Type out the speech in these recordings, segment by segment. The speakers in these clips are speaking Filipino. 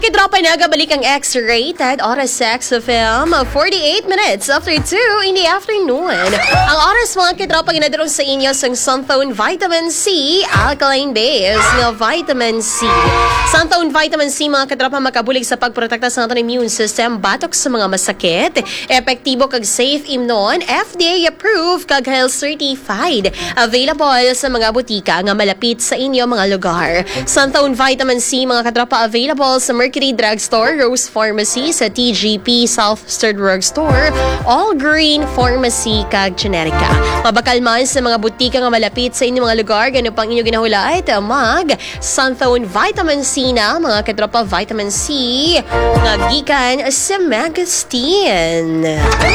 Kitropa, nagabalik ang X-Rated Oras Sex FM 48 minutes after 2 in the afternoon. Ang oras mga kitropa ginadarong sa inyo sa Sunthone Vitamin C Alkaline Base ng Vitamin C. Sunthone Vitamin C mga kitropa makabulig sa pagprotekta sa ating immune system batok sa mga masakit. Epektibo kag safe imnon, FDA approved kag health certified. Available sa mga butika nga malapit sa inyo mga lugar. Sunthone Vitamin C mga kitropa available sa Mercury Drugstore, Rose Pharmacy, sa TGP Self-Stirred Drugstore, All Green Pharmacy, kag Generica. Mabakal man sa mga butika nga malapit sa inyong mga lugar, ganun pang inyo ginahulay, mag Sunthone Vitamin C na, mga katropa Vitamin C, nga gikan sa Magazine.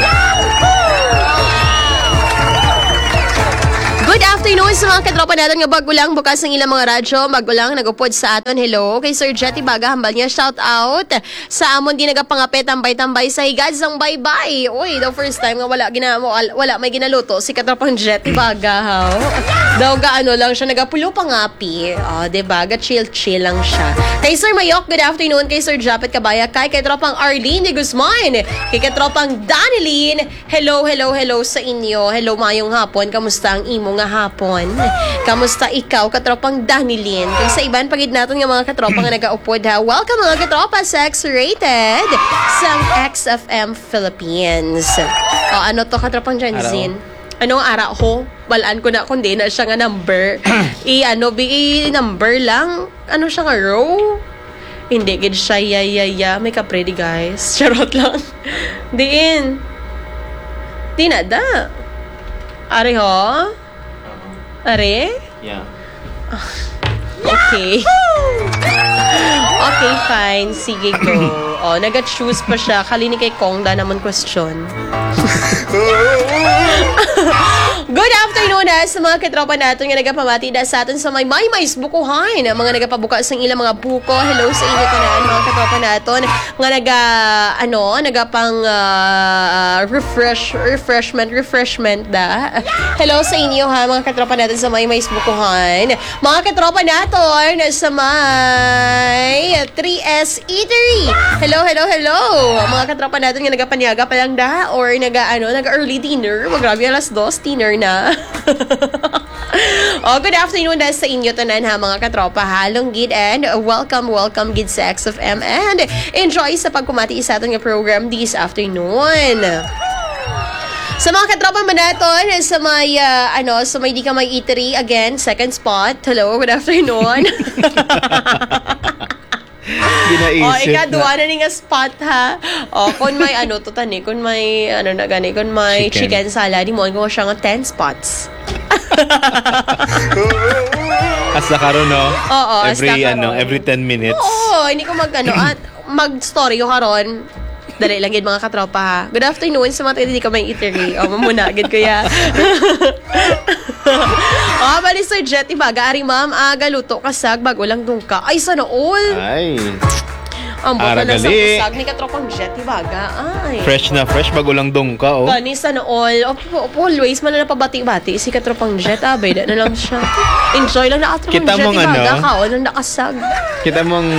Good afternoon sa mga katropa natin nga bago lang bukas ng ilang mga radyo, bago lang nagupod sa aton. Hello kay Sir Jetty Baga, hambal niya shout out sa amon di nagapangapit tambay-tambay sa higad sang bye-bye. Uy, the first time nga wala may ginaluto si katropang Jetty Baga ha. Daw gaano lang siya nagapulo pangapi. Diba? Chill lang siya. Kay Sir Mayok, good afternoon. Kay Sir Japet Kabaya, kay katropang Arlene de Guzman, kay katropang Danilyn, hello sa inyo. Hello mayong hapon, kamusta ang imo nga hapon? Kamusta ikaw, katropang Danilyn? Kaya sa iban pagid natin nga mga katropa nga nagaupod ha. Welcome mga katropa sa X-Rated sa XFM Philippines. Ano to katropang Janzin? Anong ara ho? Balaan ko na kundi na siya nga number. Number lang. Ano siya nga row? Hindi gid siya ya. May ka-pretty guys. Charot lang. Diin. Di na da. Are ho? Are? Yeah. Okay. Okay, fine. Sige, go. Nag-choose pa siya. Kalini kay Kongda naman question. Good afternoon sa mga katropa natin nga nagapamati na sa atin sa may bukuhan. Mga nagapabuka sa ilang mga buko. Hello sa inyo tanan mga katropa natin nga nagapang refreshment da. Hello sa inyo ha mga katropa natin sa may bukuhan. Mga katropa natin sa may 3S Eatery. Hello. Mga katropa natin nga nagapanyaga pa lang da or nag-early dinner. Grabe alas 2 dinner na. Good afternoon sa inyo tanan ha mga katropa. Halong gid and welcome gid sa XFM and enjoy sa pagkumati sa ating program this afternoon. Sa mga katropa manaton sa may sa may di ka may eatery again, second spot. Hello, good afternoon. Ginaisip ikaduwa na nga spot ha. Kung may kung may kung may chicken salad, mo ko siya nga 10 spots. Asa karon no? Every 10 minutes. Hindi ko mag-story ko karon. Dali lang gid mga katropa ha. Good afternoon sa mga hindi ka may eatery. Mamuna gid ko ya. Bali Sir Jetty Baga, ari ma'am, galuto kasag bago lang dungka. Ay, sana all. Ay. Ang baka lang sa kasag ni katropang Jetty Baga. Ay. Fresh na fresh bago lang dungka, oh. Gani, sana all. Always, man na napabati-bati. Si katropang Jet, bayda na lang siya. Enjoy lang na katropang Jetty Baga. Kaon ang nakasag. Kita mong...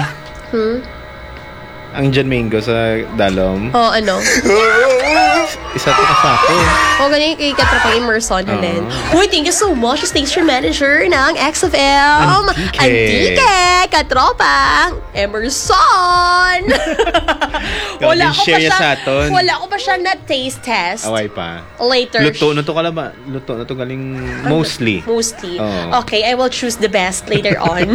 ang John Mingo sa Dalom. Isa to kasako. Ganyan kay katropang Emerson Helen. Uy, thank you so much. Station manager ng XFM. Antike. Katropang Emerson. Wala ko pa siya na taste test. Away pa. Later. Luto na to kalaba. Luto na to galing mostly. Okay, I will choose the best later on.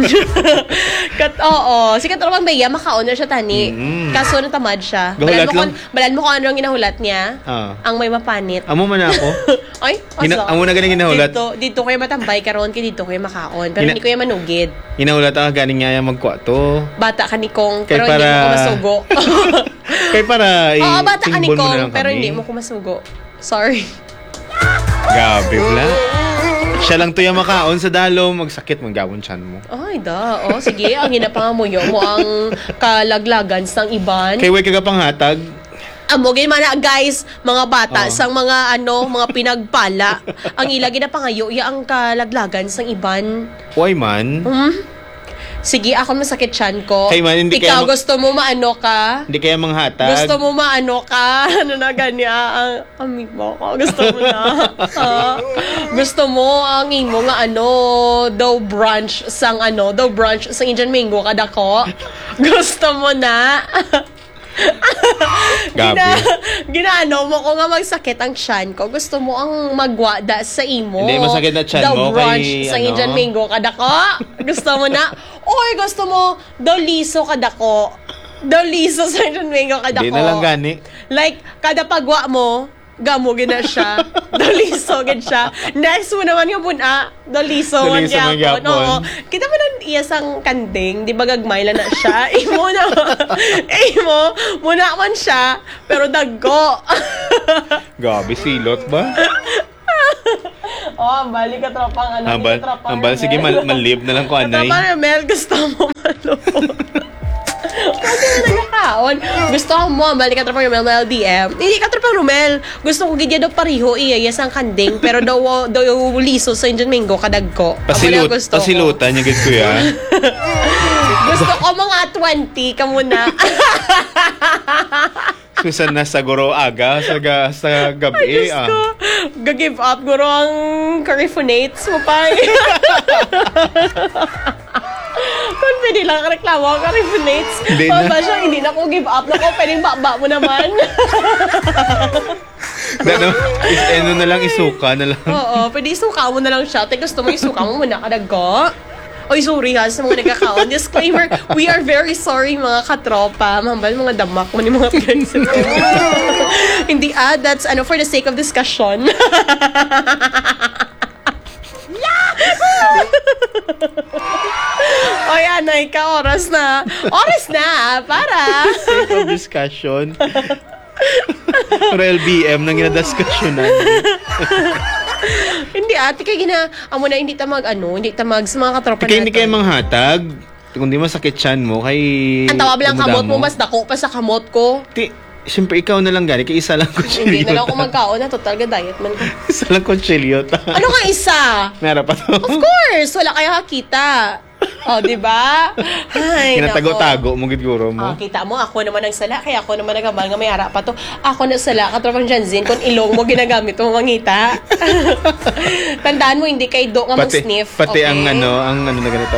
Si katropang Bea, makaon na siya tani. Kaso natamad siya. Balan mo kung ano ang ginahulat niya. Ang may mapanit. Amo man ako. Ay, amo na galing ginahulat. Dito kayo matambay karon kay dito kayo makaon. Pero hindi ko yan manugid. Ginahulat ako galing nga magkuha to. Bata ka ni Kong, pero hindi mo ko masugo. Kay para bata ka ni Kong, pero hindi mo ko masugo. Sorry. Gabi bla. Siya lang to yung makaon sa Dalom, magsakit, manggawon tiyan mo. Ay, sige, ang ginapangamuyo mo ang kalaglagan sang iban. Kay way ka panghatag. Amogin man na guys, mga bata sang mga mga pinagpala. Ang ilagi na pangayo ang kalaglagan sang iban. Why man? Sige, ako masakit chan ko. Hey, man, hindi Ikaw kaya gusto mo maano ka? Hindi kaya manghatag. Gusto mo maano ka? Ano na ganyan? Ang amigo ko. Gusto mo na? Ha? Gusto mo ang imo nga daw brunch sang Indian mango kada ko? Gusto mo na? Gabi. Ginaano mo ko nga magsakit ang tiyan ko. Gusto mo ang magwada sa imo. Hindi, masakit na tiyan mo brunch kay, sa Indian mango kada ko? Gusto mo na? Oy, gusto mo daw liso kada ko? Daw liso sa Indian mango kada ko? Hindi na lang gani. Like, kada pagwa mo, gamo gina siya. Doliso gid siya. Next mo naman yung puna, doliso man Doliso man gyapon. gyapon. Oo. Kita mo nang iyasang kanding, di ba gagmayla na siya? Imo muna man siya, pero dagko. Gabi, silot ba? Oh, balik ka tropang Ambal, sige, malib na lang ko, anay. Tropang Mel, gusto mo malupot. Kasi nagkakaon. Gusto mo, balik ka trapang Romel na LDM. Hindi ka trapang Romel. Gusto ko gidya daw pariho iyayas ang kanding, pero daw liso sa Indian mango kadag ko. Pasilutan niya gid kuya. Gusto ko mga 20 ka muna. Susan na sa guro aga sa gabi. Ay, Diyos ko. Ga-give up guro ang cariphonates mo pa. Kung pwede lang reklamo ka refinates. Hindi na. Ba siya, hindi na ko give up na ko. Pwedeng baba mo naman. Ano na lang, isuka na lang. Oo, pwede isuka mo na lang siya. Te, gusto mo isuka mo muna kadagko. Oy, sorry ha, sa mga nagkakaon. Disclaimer, we are very sorry mga katropa. Mahambal, mga damak mo ni mga guys. Hindi that's for the sake of discussion. O yan, ka, oras na. Oras na, para. Sake of discussion. Pero LBM nang ginadiskusyonan. Hindi ate, kaya amo na hindi ta sa mga katropa Kaya hindi kayo manghatag. Kung di masakit siyan mo, kay... Ang tawab lang kamot mo, mas dako pa sa kamot ko. Siyempre, ikaw na lang gani, kaya isa lang kutsilyo. Hindi na lang ako magkaon na, total ga diet man ko. Isa lang kutsilyo. Ano nga isa? Meron pa to. Of course, wala kayo hakita. Oh, di ba? Ay, kinatago-tago mo guro mo. Kita mo, ako naman ang sala, kaya ako naman nagamal nga may harap pa to. Ako na sala, katropang Janzin, kung ilong mo ginagamit mo mangita. Tandaan mo, hindi kay do nga mag-sniff. Pati okay? ang na ganito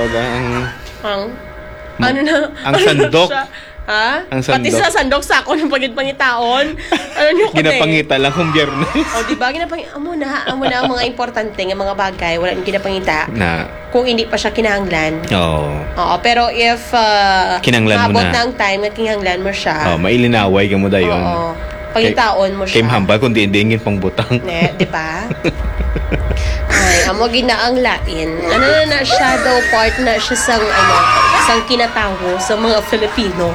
ang Ano sandok. siya? Ha? Ang sandok. Pati sa sandok sa ako ng pangit-pangitaon. Ano nyo ko ginapangita lang kung biyernes. O, diba? Amo na ang mga importante ng mga bagay. Wala nang ginapangita. Na. Kung hindi pa siya kinahanglan. Oo. Oo, pero if kinahanglan mo maabot na. ang time na kinahanglan mo siya. Mailinaway ka mo dayon. Oo. Pangitaon mo siya. Kay mahambal kung di-indingin pang butang. Di ba? Ay, amo ginaang lain. Ano na siya daw, part na siya sang kinatawo sa mga Filipino.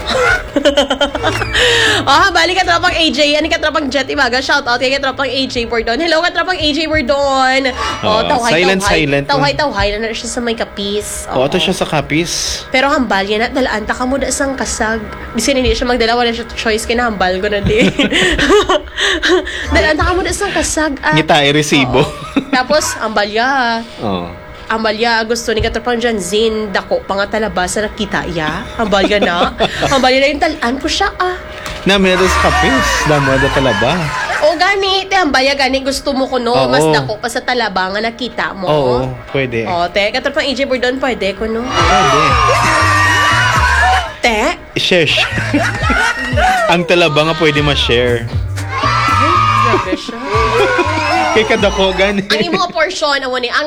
Balik ka tropang AJ. Ano ka tropang Jet Ibaga? Shout out kay ka tropang AJ Bordon. Hello ka tropang AJ Bordon. Silent. Tawhay na siya sa may kapis. Ito siya sa kapis. Pero hambal yan at dalaan ta ka mo da sang kasag. Bisin hindi siya magdala, wala siya choice kinahambal ko na din. Dalaan ta ka mo da sang kasag. Ngita resibo. Tapos ambalya. Ambalya, gusto ni katropang Janzin, dako pa nga talaba sa nakita iya. Ambalya na. Ambalya na yung talaan ko siya Namin na sa kapis. Damo na talaba. O gani, ambalya gani, gusto mo ko mas dako pa sa talaba nga nakita mo. Oo, pwede. Katropang AJ Bordon, pwede ko Pwede. Share. Ang talaba nga pwede ma-share. Grabe siya. Kay kadako gani. Ang imong portion ang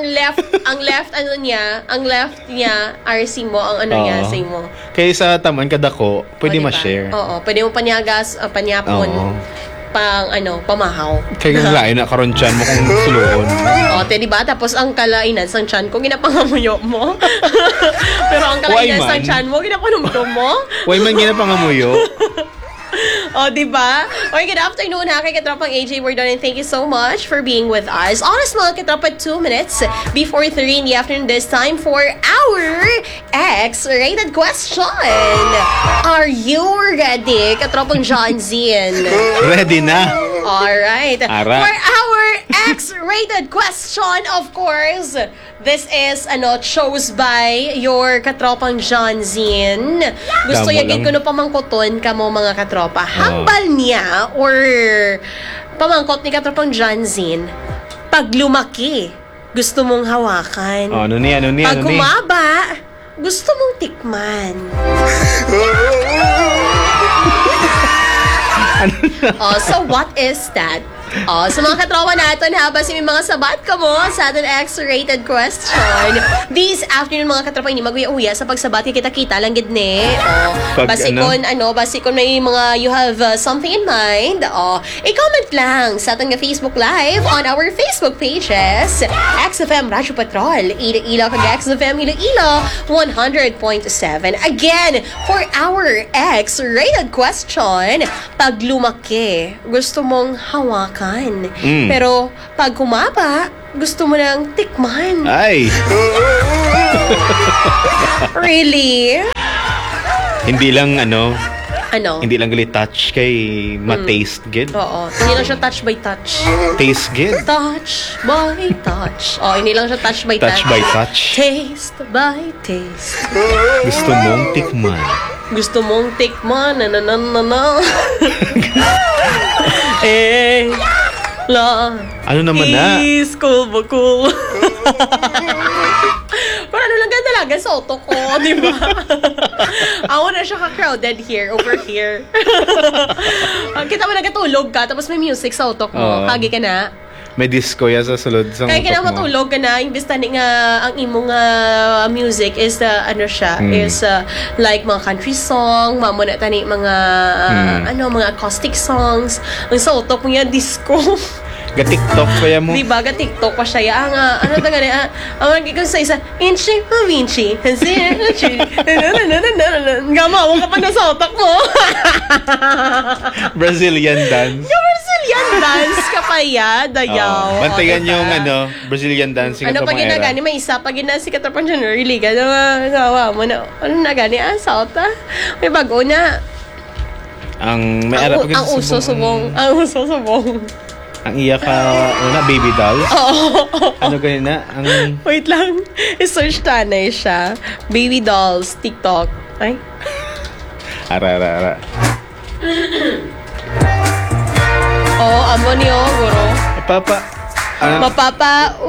left niya RC mo ang niya sa imo. Kay sa taman kadako, pwede diba? ma-share. Oo, pwede mo panyagas, panyapon. Pang pamahaw. Kay lain na karon tiyan mo kung suluon. Di ba? Tapos ang kalainan sang tiyan ko ginapangamuyo mo. Pero ang kalainan sang tiyan mo ginapanumdum mo. Way man ginapangamuyo. O, diba? Okay, good afternoon ha kay Katropang AJ Bordon and thank you so much for being with us. Honest mga Katropa, 2 minutes before 3 in the afternoon this time for our X-rated question. Are you ready, Katropang John Zin? Ready na. Alright. Ara. For our X-rated question, of course, this is chose by your Katropang John Zin. Gusto Damo yagin lang. ko no pamangkoton ka mo mga katropa. Hambal niya or pamangkot ni Katropang John Zin, pag lumaki, gusto mong hawakan. Oh, ano ni? Pag kumaba, gusto mong tikman. So what is that? Sa mga katropa natin, habang may mga sabat ka mo sa ating X-rated question. This afternoon, mga katropa, hindi mag-uya sa pagsabat, kita-kita lang gid ni. Basikon may mga you have something in mind. I-comment lang sa ating Facebook Live on our Facebook pages. XFM Radyo Patrol, Iloilo, kag XFM Iloilo 100.7. Again, for our X-rated question, pag lumaki, gusto mong hawakan. Pero pag kumaba, gusto mo nang tikman. Ay! Really? Hindi lang Ano? hindi lang gali touch kay ma-taste good. Oo. Hindi lang siya touch by touch. Taste good. Touch by touch. Hindi lang siya touch by touch. Touch by touch. Taste by taste. Gusto mong tikman. Gusto mong tikman. Ano naman na? Is cool ba cool? Pero ano lang ganda lang sa auto ko, di ba? Ako na siya ka-crowded over here. Kita mo nagatulog ka, tapos may music sa auto ko. Kagi ka na. May disco ya sa sulod sa Kaya utok kailangan mo. matulog ka na, imbis tani nga ang imong music is like mga country song, mamuna tani mga mga acoustic songs. Ang sa utok mo yan, disco. Ga-TikTok kaya mo. Diba, ga-TikTok pa siya. Ano ta gani? Ang magiging sa isa, Inchi, Vinci, gamawa ka pa na sa utok mo. Brazilian dance. Brazilian dance ka pa ya, dayaw. Bantayan diba? yung Brazilian dance. Ano pag ginagani, may isa pag si Katropang January Liga, gawa mo na, ano na gani, sauta? May bago na. Ang may ara pag Ang uso subong. Ang uso subong. Ang iya ka, baby doll. Oo. Ano ganyan na? Ang Wait lang. I-search tanay siya. Baby dolls, TikTok. Ay. ara. Amo niyo, guro. Papa. Mapapa,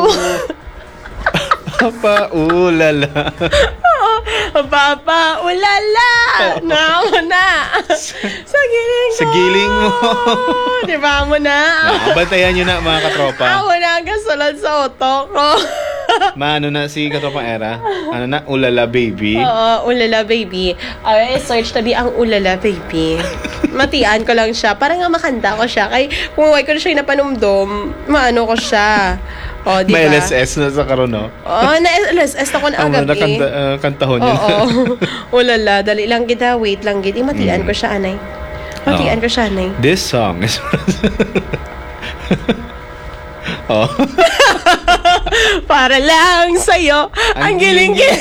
Papa, ulala. Papa, ulala! Namo na! Sa giling ko! Sa giling mo. Di ba mo na? Bantayan nyo na mga katropa. Ako na ang kasulad sa utok ko. Maano na si katropang era? Ano na? Ulala baby. Oo, ulala baby. Search tabi ang ulala baby. Matian ko lang siya. Parang nga makanta ko siya. Kay kung ko na siya napanumdom, maano ko siya. Di ba? May LSS na sa karon, no? Na LSS ako na Ang agabi. kantahon yun. Ulala, dali lang kita. Wait lang gid. Matian ko siya, anay. Matian ko siya, anay. This song is... Para lang sa'yo, ang giling-giling.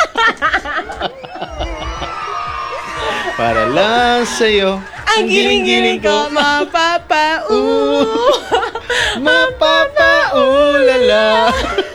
Para lang sa'yo, ang giling-giling ko, mapapaulala.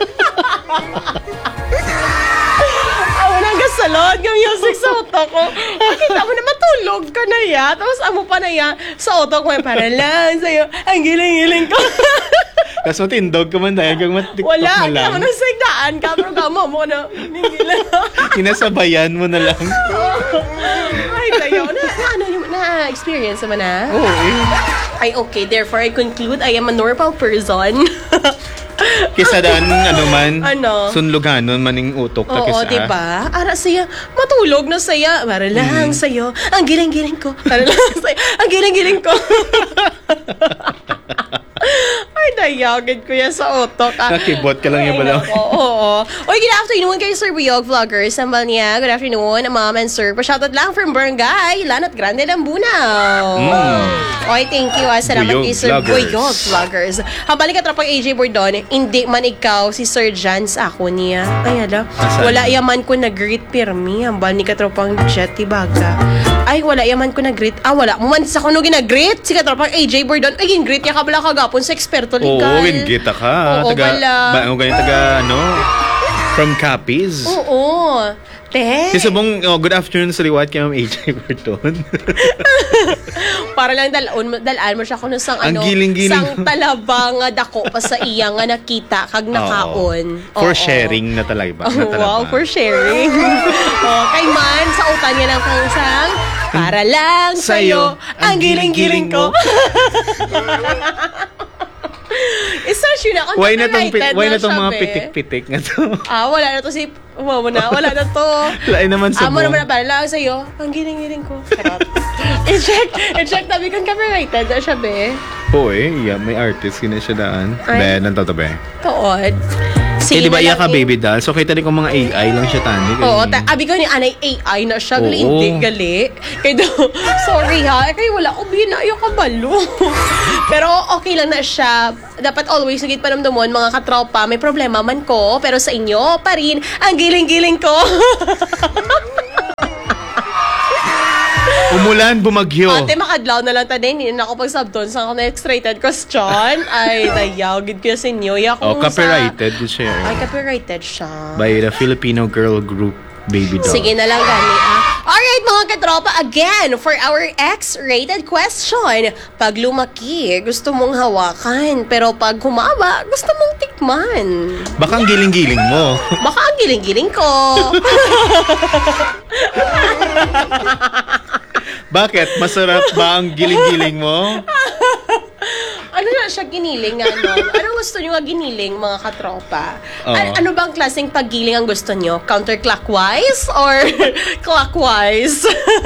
Ako nang gasalod yung music sa utok ko. Makita mo na matulog ka na ya. Tapos amo pa na ya sa utok mo. Para lang sa'yo, ang giling-giling ko. Tapos matindog ka man dahil kang matiktok Wala, mo lang. kita mo nang sagdaan ka. Pero kamo mo na, ninggilan. Kinasabayan mo na lang. Ay, tayo. Na-experience naman na? Oo, Ay, okay. Therefore, I conclude I am a normal person. Kisa daan, Ano? sunluganon maning utok ta Oo, kisa. diba? Ara saya, matulog na saya. Para lang sa'yo, ang giling-giling ko. Para lang sa'yo, ang giling-giling ko. Ay, Dayagin ko yan sa utok. Nakibot ka lang yung balaw. Oo. Oy, good afternoon kay Sir Buyog Vloggers. Sambal niya. Good afternoon, Ma'am and Sir. Pa-shoutout lang from Barangay Lanat Grande ng Bunaw. Oy, thank you. Salamat Buyog kay Sir Vloggers. Buyog Vloggers. Habalik ka tropang AJ Bordon, hindi man ikaw si Sir Jan sa ako niya. Ay, ala. Asan? Wala yaman ko nag-greet pirmi. Hambal ni ka tropang Jetty Baga. Ay, wala yaman ko nag-greet. Wala. Muman sa kuno ginag-greet. Si ka tropang AJ Bordon. Ay, gin-greet niya ka bala kagapon sa eksperto legal. Oo, gita ka. Oo, bala. From Capiz. Oo. Te. Kasi bong, good afternoon sa liwat kay Ma'am AJ Burton. Para lang dalaan mo siya kuno sang Ang giling-giling. sang talabang nga dako pa sa iya nga nakita kag nakaon. For Oo. sharing na talaga ba? Na talaga. Wow, for sharing. Kay man, sa utan niya ng pangsang, para lang sa'yo, ang giling-giling ko. I-search yun ako. Why na tong mga be. pitik-pitik nga to? Wala na to si... Wala na to. Wala naman sa Amo buong. naman na para lang sa'yo, ang giling-giling ko. Charot. I-check tabi kang copyrighted na siya, be. Oo yeah, may artist yun na siya daan. Ay. Be, nantotobe. Tood. Eh, di ba iya ka baby doll? So, kita rin kung mga AI lang siya tani. Oo, abi ko ni anay AI na siya. Gali, Oo. hindi gali. Kaya sorry ha. Kaya wala ko binayo ka balo. Pero okay lang na siya. Dapat always nagit panamdamon mga katropa. May problema man ko. Pero sa inyo pa rin ang giling-giling ko. Umulan, bumagyo. Ate, makadlaw na lang tayo. Hindi na ako pag-subton sa next rated question. Ay, dayaw. Gid ko sa inyo. Copyrighted siya. Ay, copyrighted siya. By the Filipino girl group Baby Doll. Sige na lang, gani Alright, mga katropa, again, for our X-rated question. Pag lumaki, gusto mong hawakan. Pero pag humaba, gusto mong tikman. Baka ang giling-giling mo. Baka ang giling-giling ko. Bakit? Masarap ba ang giling-giling mo? Ano na siya giniling nga nun? Anong gusto nyo nga giniling, mga katropa? Oo. Ano bang klaseng paggiling ang gusto nyo? Counterclockwise or clockwise?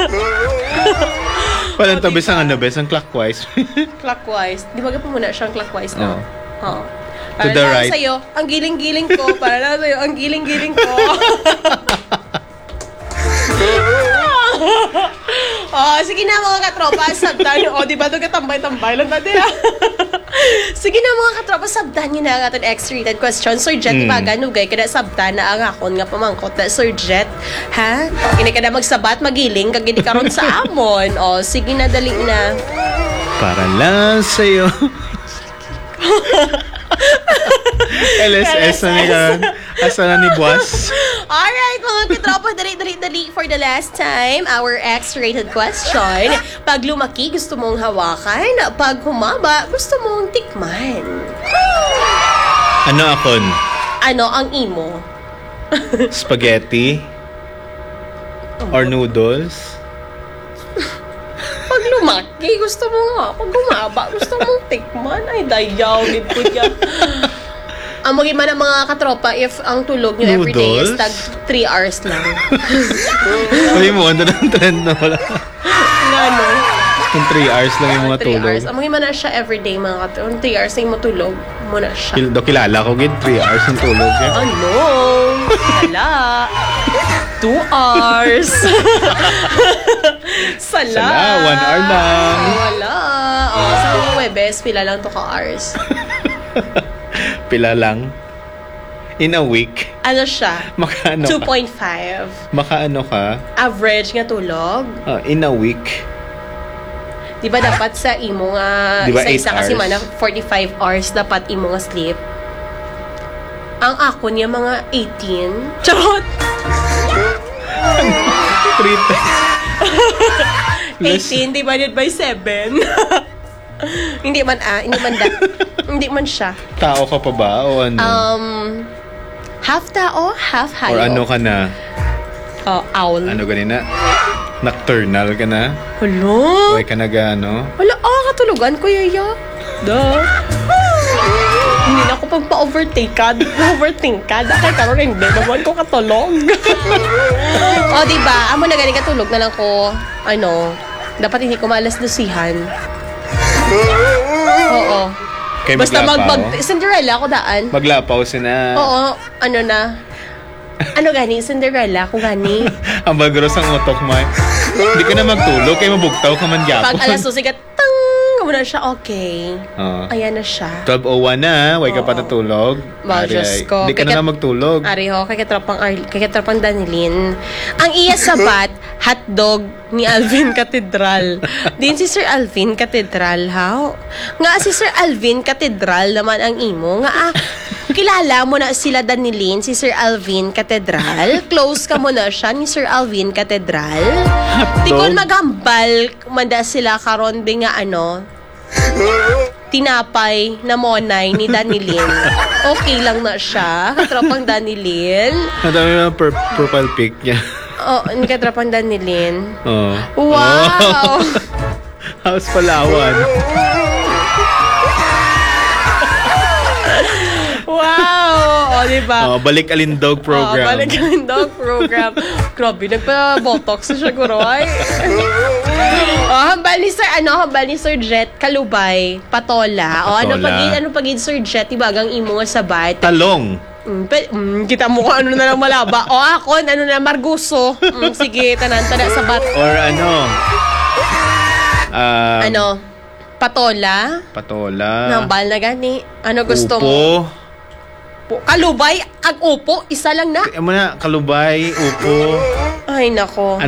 Walang tabi sa besang clockwise. Clockwise. Di ba pa muna siyang clockwise na? Oo. To Para the lang right. sa'yo, ang giling-giling ko. Para lang sa'yo, ang giling-giling ko. Sige na mga katropa, sabdan nyo. Di ba ito katambay-tambay lang natin Sige na mga katropa, sabdan nyo na ang ating X-rated question. Sir Jet, ibaga, nugay kada sabdan na ang akon nga pamangkot na Sir Jet. Ha? Kini ka na magsabat, magiling, kagini karon sa amon. Sige na, dali na. Para lang sa'yo. LSS na ni Karan. Asa na ni Buwas. Alright, mga katropa, dali for the last time, our X-rated question. Pag lumaki, gusto mong hawakan. Pag humaba, gusto mong tikman. Ano akon? Ano ang imo? Spaghetti? Or noodles? Pag lumaki, gusto mo nga. Pag humaba, gusto mong tikman. Ay, dayaw, gid ko yan. Ang maging man ang mga katropa, if ang tulog nyo everyday is Noodles? tag 3 hours lang. Sabi mo, ano ang trend na wala? Ano? Kung 3 hours lang yung mga 3 tulog. hours. Ang maging man na siya everyday, mga katropa. 3 hours na yung matulog, muna siya. Kilala ko, gid 3 hours ng tulog. Eh. Ano? Sala. 2 hours. Sala. 1 hour lang. Wala. Sa mga Webes, pila lang 2 hours. Pila lang. In a week. Ano siya? Makaano ka? 2.5. Makaano ka? Average nga tulog. In a week. Di ba dapat sa imo nga, Di ba isa 8 kasi hours? man, 45 hours dapat imo nga sleep. Ang ako niya mga 18. Charot! 18 divided by 7. Hindi man hindi man siya. Tao ka pa ba? O ano? Half tao, half hayo. Or ano ka na? Owl. Ano ganina? Nocturnal ka na? Hello? Huwag ka na gano? Wala, katulugan ko yaya. Hindi na ako pagpa-overthinkad. Kaya karoon hindi naman ko katulog. Diba? Amo na galing katulog na lang ko, dapat hindi ko maalas lusihan. Oo. Kay Basta maglapaw? Cinderella ako daan. Maglapaw sina. Oo, ano na. Ano gani? Cinderella ko gani. Ang bagros ang utok mo. Hindi ka na magtulog, kay mabugtaw ka man gyapon. Pag alas 12 sigat, tang! Muna siya, okay. Oo. Ayan na siya. 12:01 na, way ka pa Oo. natulog. Ba, Diyos ko. Hindi ka na magtulog. Ari ho, kay katropang Danilin. Ang iya sabat, hotdog ni Alvin Cathedral. Din si Sir Alvin Cathedral, ha? Nga si Sir Alvin Cathedral naman ang imo. Nga kilala mo na sila Danilin, si Sir Alvin Cathedral. Close ka mo na siya ni Sir Alvin Cathedral. Tikon magambal, manda sila karon bi nga tinapay na monay ni Danilin. Okay lang na siya, katropang Danilin. Ang dami ng profile pic niya. Oh, ni katropang Danilin. Oh. Wow! House Palawan. Wow! O, diba? Oh, balik Alindog program. Balik ang dog program. Grabe, nagpa-botox na siya, guroy. Hambal ni Sir Jet, Kalubay, Patola. Patola. Ano pagid Sir Jet, ibagang imo nga sabat. Talong. Kita mo kung ano na lang malaba. O ako, ano na, Marguso. Sige, tanan-tana sabat. Or Patola. Patola. Hambal na gani. Ano gusto mo? Upo. Kalubay, ag upo, isa lang na. Ano na, Kalubay, upo. Ay, nako.